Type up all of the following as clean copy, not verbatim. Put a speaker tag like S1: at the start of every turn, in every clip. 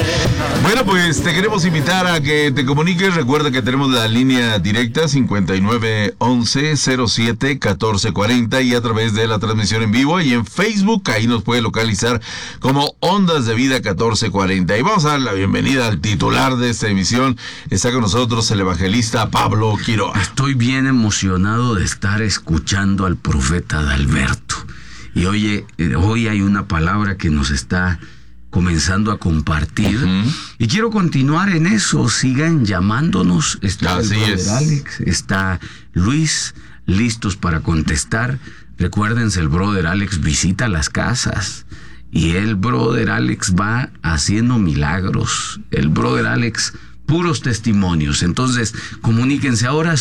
S1: Bueno, pues te queremos invitar a que te comuniques. Recuerda que tenemos la línea directa 5911-07-1440 y a través de la transmisión en vivo y en Facebook, ahí nos puede localizar como Ondas de Vida 1440. Y vamos a dar la bienvenida al titular de esta emisión. Está con nosotros el evangelista Pablo Quiroga.
S2: Estoy bien emocionado de estar escuchando al profeta Adalberto. Y hoy hay una palabra que nos está comenzando a compartir. Y quiero continuar en eso. Sigan llamándonos. Está el brother Alex, está Luis, listos para contestar. Recuérdense, el brother Alex visita las casas y el brother Alex va haciendo milagros. El brother Alex, puros testimonios. Entonces, comuníquense ahora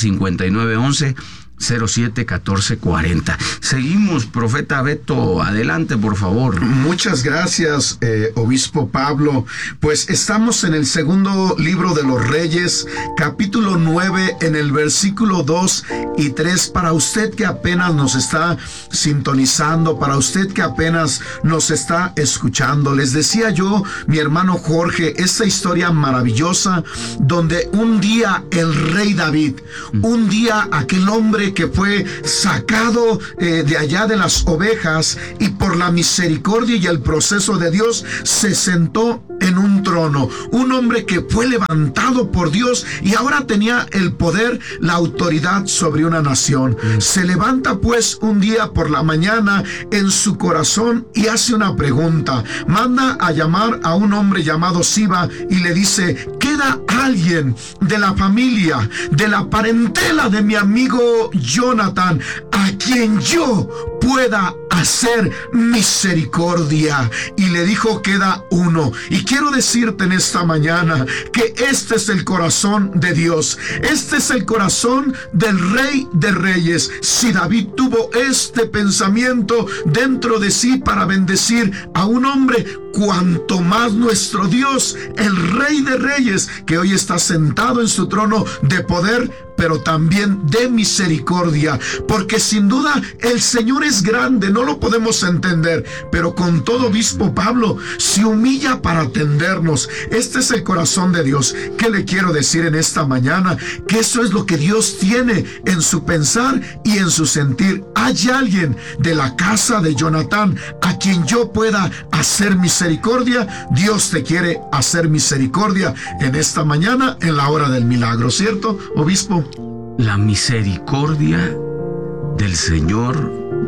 S2: 5911-07-1440. Seguimos, profeta Beto, adelante, por favor.
S3: Muchas gracias, obispo Pablo. Pues estamos en el segundo libro de los Reyes, capítulo 9, en el versículo 2 y 3. Para usted que apenas nos está sintonizando, para usted que apenas nos está escuchando, les decía yo, mi hermano Jorge, esta historia maravillosa donde un día el rey David, un día aquel hombre que fue sacado de allá de las ovejas y por la misericordia y el proceso de Dios se sentó en un trono, un hombre que fue levantado por Dios y ahora tenía el poder, la autoridad sobre una nación. Se levanta pues un día por la mañana en su corazón y hace una pregunta. Manda a llamar a un hombre llamado Siba y le dice: ¿queda alguien de la familia, de la parentela de mi amigo Jonathan, a quien yo pueda hacer misericordia? Y le dijo: queda uno. Y quiero decirte en esta mañana que este es el corazón de Dios, este es el corazón del Rey de Reyes. Si David tuvo este pensamiento dentro de sí para bendecir a un hombre, cuanto más nuestro Dios, el Rey de Reyes, que hoy está sentado en su trono de poder, pero también de misericordia, porque sin duda el Señor es grande, no lo podemos entender, pero con todo, obispo Pablo se humilla para atendernos. Este es el corazón de Dios. ¿Qué le quiero decir en esta mañana? Que eso es lo que Dios tiene en su pensar y en su sentir. ¿Hay alguien de la casa de Jonatán a quien yo pueda hacer misericordia? Dios te quiere hacer misericordia en esta mañana, en la hora del milagro, ¿cierto, obispo?
S2: La misericordia del Señor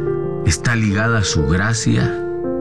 S2: está ligada a su gracia,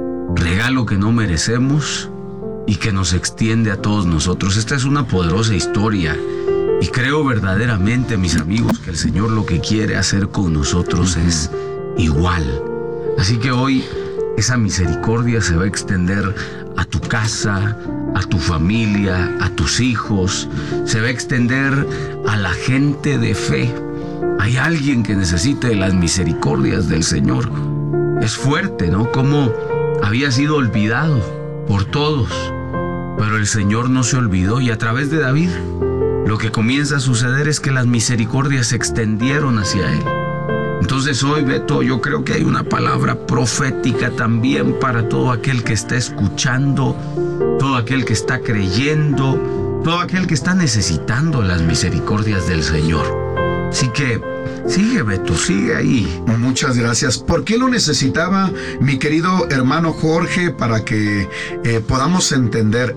S2: regalo que no merecemos y que nos extiende a todos nosotros. Esta es una poderosa historia y creo verdaderamente, mis amigos, que el Señor lo que quiere hacer con nosotros es igual. Así que hoy esa misericordia se va a extender a tu casa, a tu familia, a tus hijos, se va a extender a la gente de fe. Hay alguien que necesite las misericordias del Señor. Es fuerte, ¿no? Como había sido olvidado por todos, pero el Señor no se olvidó, y a través de David lo que comienza a suceder es que las misericordias se extendieron hacia él. Entonces hoy, Beto, yo creo que hay una palabra profética también para todo aquel que está escuchando, todo aquel que está creyendo, todo aquel que está necesitando las misericordias del Señor. Así que sigue, Beto, sigue ahí.
S3: Muchas gracias. ¿Por qué lo necesitaba, mi querido hermano Jorge, para que podamos entender?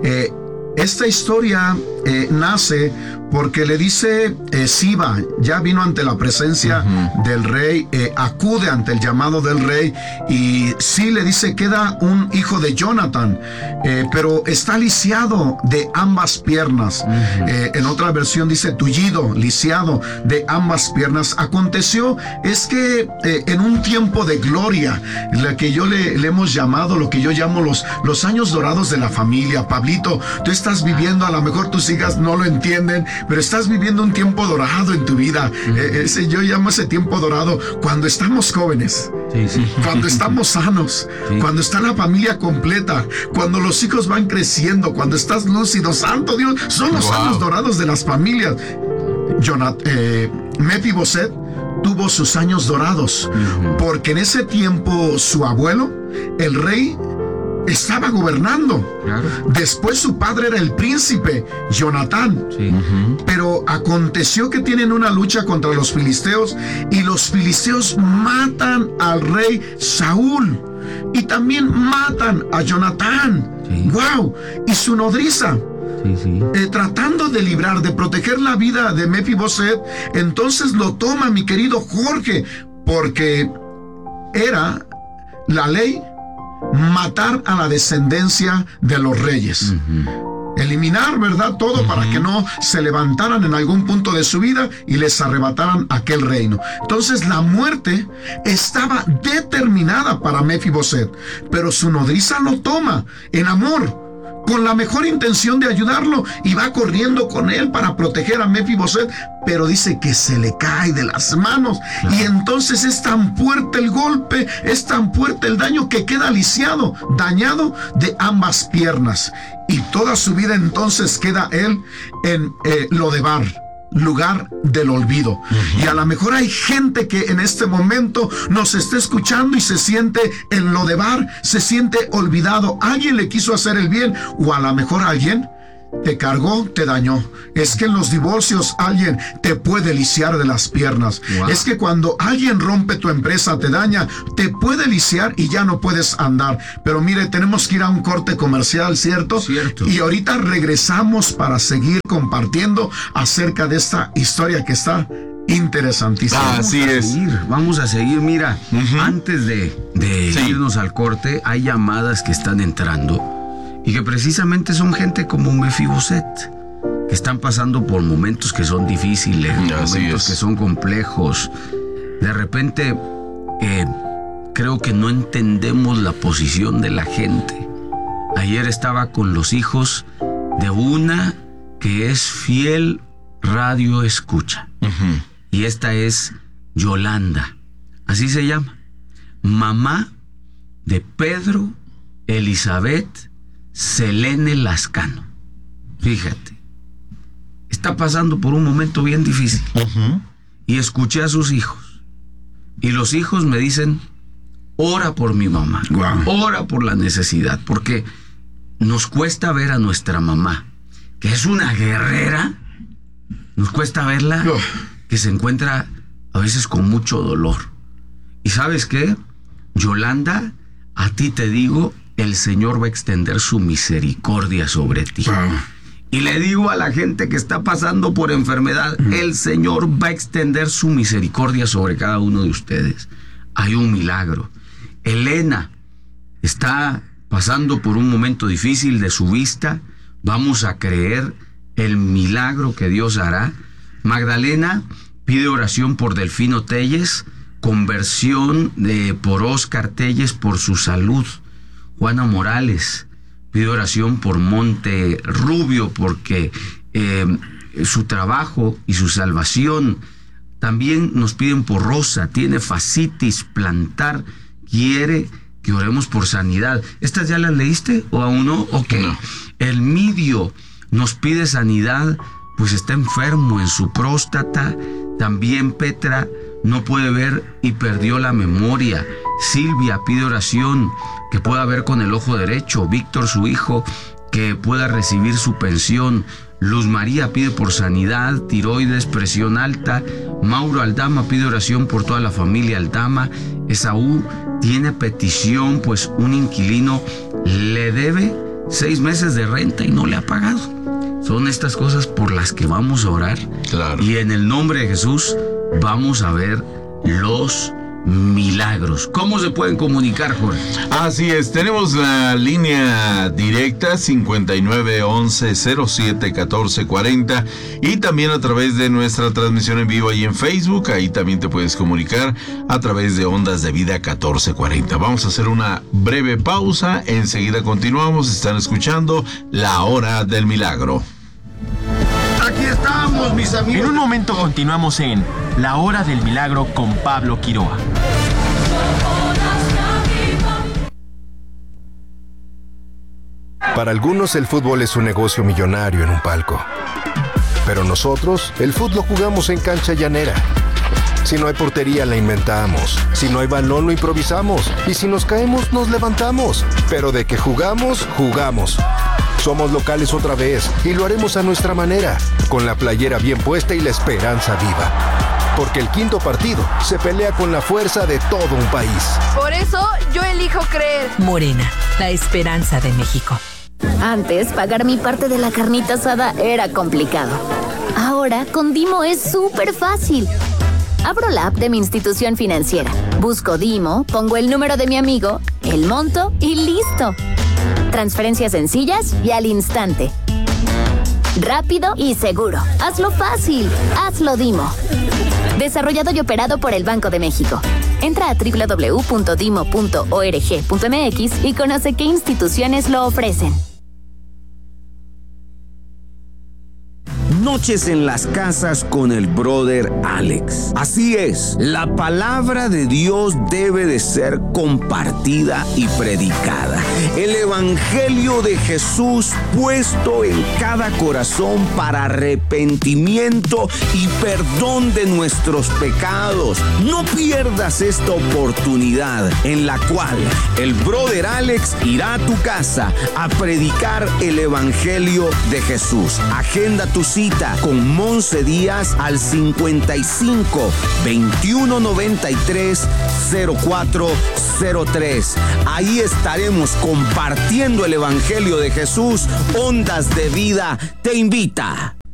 S3: Esta historia nace porque le dice Siba, ya vino ante la presencia del rey, acude ante el llamado del rey, y sí le dice: queda un hijo de Jonathan, pero está lisiado de ambas piernas. En otra versión dice tullido, lisiado de ambas piernas. Aconteció es que en un tiempo de gloria, la que yo le hemos llamado, lo que yo llamo los años dorados de la familia. Pablito, tú estás viviendo, a lo mejor tus hijas no lo entienden, pero estás viviendo un tiempo dorado en tu vida. Yo llamo ese tiempo dorado cuando estamos jóvenes, cuando estamos sanos, cuando está la familia completa, cuando los hijos van creciendo, cuando estás lúcido. Santo Dios, son los años dorados de las familias. Mefiboset tuvo sus años dorados, porque en ese tiempo su abuelo, el rey, estaba gobernando.
S2: Claro.
S3: Después su padre era el príncipe, Jonatán.
S2: Sí.
S3: Pero aconteció que tienen una lucha contra los filisteos y los filisteos matan al rey Saúl y también matan a Jonatán.
S2: Sí.
S3: ¡Wow! Y su nodriza,
S2: Sí.
S3: tratando de librar, de proteger la vida de Mefiboset, entonces lo toma mi querido Jorge, porque era la ley matar a la descendencia de los reyes. Eliminar, ¿verdad? Todo para que no se levantaran en algún punto de su vida y les arrebataran aquel reino. Entonces la muerte estaba determinada para Mefiboset, pero su nodriza lo toma en amor, con la mejor intención de ayudarlo, y va corriendo con él para proteger a Mefiboset, pero dice que se le cae de las manos. Y entonces es tan fuerte el golpe, es tan fuerte el daño, que queda lisiado, dañado de ambas piernas. Y toda su vida entonces queda él en Lodebar, lugar del olvido. Y a lo mejor hay gente que en este momento nos está escuchando y se siente en Lodebar, se siente olvidado. Alguien le quiso hacer el bien, o a lo mejor alguien te cargó, te dañó. Es que en los divorcios alguien te puede lisiar de las piernas.
S2: Wow.
S3: Es que cuando alguien rompe tu empresa, te daña, te puede lisiar y ya no puedes andar. Pero mire, tenemos que ir a un corte comercial, ¿cierto?
S2: Cierto.
S3: Y ahorita regresamos para seguir compartiendo acerca de esta historia que está interesantísima.
S1: Así es.
S2: Vamos a seguir. Mira, antes de
S1: Sí.
S2: irnos al corte, hay llamadas que están entrando y que precisamente son gente como Mefiboset, que están pasando por momentos que son difíciles,
S1: Así
S2: momentos
S1: es.
S2: que son complejos. De repente, creo que no entendemos la posición de la gente. Ayer estaba con los hijos de una que es fiel radio escucha. Y esta es Yolanda, así se llama, mamá de Pedro, Elizabeth, Selene Lascano. Fíjate, está pasando por un momento bien difícil. Y escuché a sus hijos, y los hijos me dicen: ora por mi mamá, ora por la necesidad, porque nos cuesta ver a nuestra mamá, que es una guerrera, nos cuesta verla, que se encuentra a veces con mucho dolor. ¿Y sabes qué? Yolanda, a ti te digo, el Señor va a extender su misericordia sobre ti. Y le digo a la gente que está pasando por enfermedad, el Señor va a extender su misericordia sobre cada uno de ustedes. Hay un milagro. Elena está pasando por un momento difícil de su vista. Vamos a creer el milagro que Dios hará. Magdalena pide oración por Delfino Telles, conversión por Oscar Telles por su salud. Juana Morales pide oración por Monte Rubio porque su trabajo y su salvación. También nos piden por Rosa, tiene fascitis plantar, quiere que oremos por sanidad. ¿Estas ya las leíste o aún no? Ok. No. El Midio nos pide sanidad, pues está enfermo en su próstata. También Petra no puede ver y perdió la memoria. Silvia pide oración, que pueda ver con el ojo derecho. Víctor, su hijo, que pueda recibir su pensión. Luz María pide por sanidad, tiroides, presión alta. Mauro Aldama pide oración por toda la familia Aldama. Esaú tiene petición, pues un inquilino le debe 6 meses de renta y no le ha pagado. Son estas cosas por las que vamos a orar.
S1: Claro.
S2: Y en el nombre de Jesús vamos a ver los milagros. ¿Cómo se pueden comunicar, Jorge?
S1: Así es, tenemos la línea directa 5911-071440 y también a través de nuestra transmisión en vivo ahí en Facebook. Ahí también te puedes comunicar a través de Ondas de Vida 1440. Vamos a hacer una breve pausa, enseguida continuamos. Están escuchando La Hora del Milagro.
S3: Aquí estamos, mis amigos.
S4: En un momento continuamos en La Hora del Milagro con Pablo Quiroa.
S5: Para algunos el fútbol es un negocio millonario en un palco. Pero nosotros el fútbol lo jugamos en cancha llanera, Si no hay portería, la inventamos. Si no hay balón, lo improvisamos. Y si nos caemos, nos levantamos. Pero de que jugamos, jugamos. Somos locales otra vez y lo haremos a nuestra manera, con la playera bien puesta y la esperanza viva. Porque el quinto partido se pelea con la fuerza de todo un país.
S6: Por eso yo elijo creer.
S7: Morena, la esperanza de México.
S8: Antes, pagar mi parte de la carnita asada era complicado. Ahora, con Dimo es súper fácil. Abro la app de mi institución financiera, busco Dimo, pongo el número de mi amigo, el monto y listo. Transferencias sencillas y al instante. Rápido y seguro. Hazlo fácil. Hazlo Dimo. Desarrollado y operado por el Banco de México. Entra a www.dimo.org.mx y conoce qué instituciones lo ofrecen.
S9: Noches en las casas con el brother Alex. Así es, la palabra de Dios debe de ser compartida y predicada. El evangelio de Jesús puesto en cada corazón para arrepentimiento y perdón de nuestros pecados. No pierdas esta oportunidad en la cual el brother Alex irá a tu casa a predicar el evangelio de Jesús. Agenda tu cita con Monse Díaz al 55 21 93 0403. Ahí estaremos compartiendo el evangelio de Jesús. Ondas de Vida te invita.